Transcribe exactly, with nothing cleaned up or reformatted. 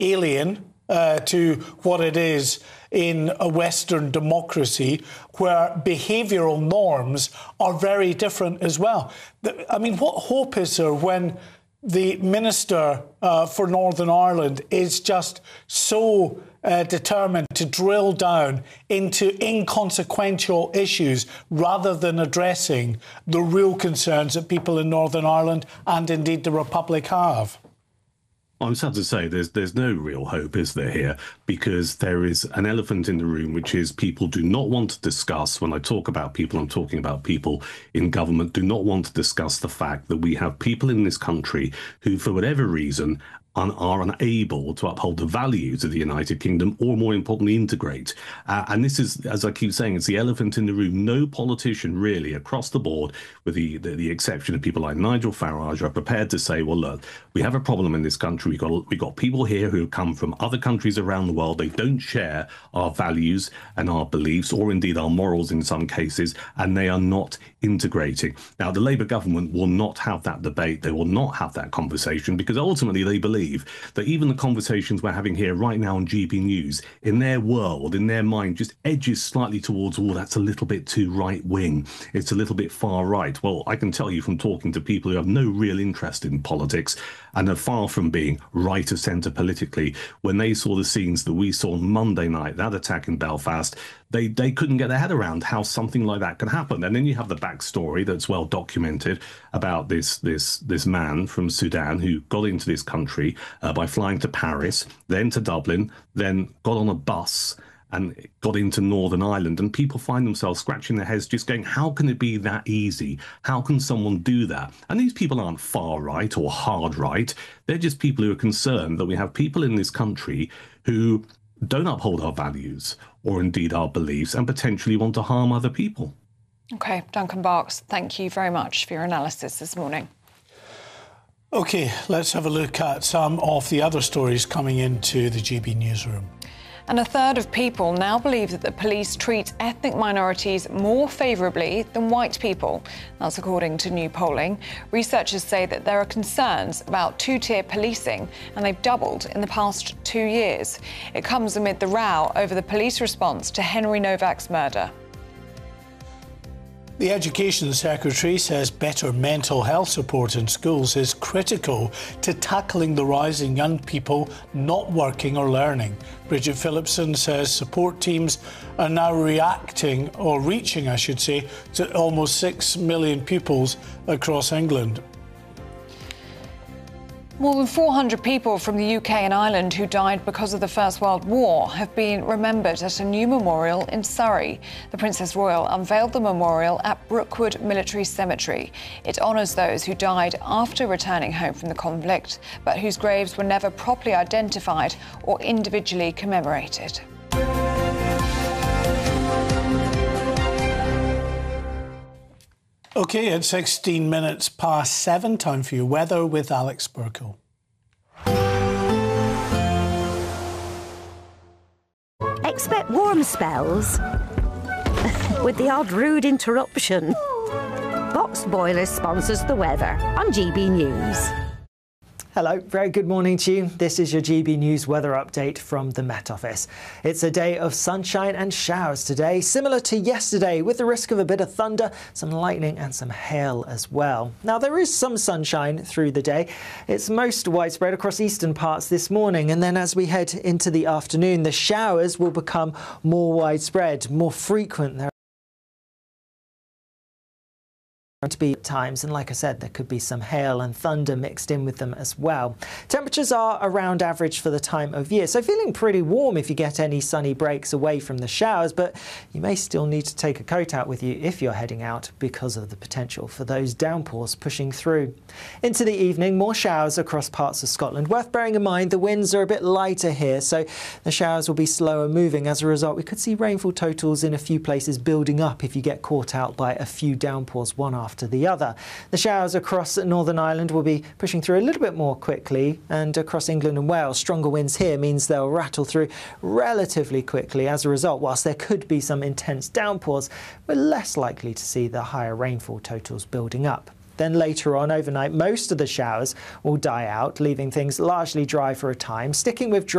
alien uh, to what it is in a Western democracy, where behavioural norms are very different as well. I mean, what hope is there when the Minister uh, for Northern Ireland is just so uh, determined to drill down into inconsequential issues rather than addressing the real concerns that people in Northern Ireland and indeed the Republic have? I'm sad to say there's there's no real hope, is there, here? Because there is an elephant in the room, which is people do not want to discuss. When I talk about people, I'm talking about people in government, do not want to discuss the fact that we have people in this country who, for whatever reason, Un, are unable to uphold the values of the United Kingdom, or more importantly, integrate. Uh, and this is, as I keep saying, it's the elephant in the room. No politician really across the board, with the, the, the exception of people like Nigel Farage, are prepared to say, well, look, we have a problem in this country. We've got, we've got people here who come from other countries around the world. They don't share our values and our beliefs, or indeed our morals in some cases, and they are not integrating. Now, the Labour government will not have that debate. They will not have that conversation, because ultimately they believe that even the conversations we're having here right now on G B News, in their world, in their mind, just edges slightly towards, oh, that's a little bit too right-wing. It's a little bit far right. Well, I can tell you from talking to people who have no real interest in politics and are far from being right of centre politically, when they saw the scenes that we saw on Monday night, that attack in Belfast, they, they couldn't get their head around how something like that could happen. And then you have the backstory that's well documented about this, this, this man from Sudan who got into this country uh, by flying to Paris, then to Dublin, then got on a bus and got into Northern Ireland, and people find themselves scratching their heads just going, how can it be that easy? How can someone do that? And these people aren't far right or hard right. They're just people who are concerned that we have people in this country who don't uphold our values or indeed our beliefs and potentially want to harm other people. OK, Duncan Barks, thank you very much for your analysis this morning. OK, let's have a look at some of the other stories coming into the G B newsroom. And a third of people now believe that the police treat ethnic minorities more favourably than white people. That's according to new polling. Researchers say that there are concerns about two-tier policing, and they've doubled in the past two years. It comes amid the row over the police response to Henry Novak's murder. The Education Secretary says better mental health support in schools is critical to tackling the rise in young people not working or learning. Bridget Phillipson says support teams are now reacting, or reaching, I should say, to almost six million pupils across England. More than four hundred people from the U K and Ireland who died because of the First World War have been remembered at a new memorial in Surrey. The Princess Royal unveiled the memorial at Brookwood Military Cemetery. It honours those who died after returning home from the conflict, but whose graves were never properly identified or individually commemorated. OK, it's sixteen minutes past seven. Time for your weather with Alex Burkle. Expect warm spells with the odd rude interruption. Box Boilers sponsors the weather on G B News. Hello, very good morning to you. This is your G B News weather update from the Met Office. It's a day of sunshine and showers today, similar to yesterday, with the risk of a bit of thunder, some lightning and some hail as well. Now, there is some sunshine through the day. It's most widespread across eastern parts this morning, and then as we head into the afternoon, the showers will become more widespread, more frequent. There to be at times, and like I said, there could be some hail and thunder mixed in with them as well. Temperatures are around average for the time of year, so feeling pretty warm if you get any sunny breaks away from the showers, but you may still need to take a coat out with you if you're heading out because of the potential for those downpours pushing through. Into the evening, more showers across parts of Scotland. Worth bearing in mind the winds are a bit lighter here, so the showers will be slower moving. As a result, we could see rainfall totals in a few places building up if you get caught out by a few downpours one after after the other. The showers across Northern Ireland will be pushing through a little bit more quickly, and across England and Wales, stronger winds here means they'll rattle through relatively quickly. As a result, whilst there could be some intense downpours, we're less likely to see the higher rainfall totals building up. Then later on overnight, most of the showers will die out, leaving things largely dry for a time, sticking with dry